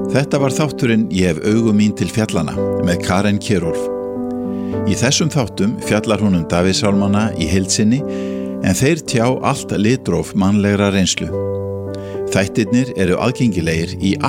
Þetta var þátturinn Ég hef augu mín til fjallana með Karen Kjerulf. Í þessum þáttum fjallar hún Davíðssálmana í heild sinni en þeir tjá allt litróf mannlegra reynslu. Þættirnir eru aðgengilegir í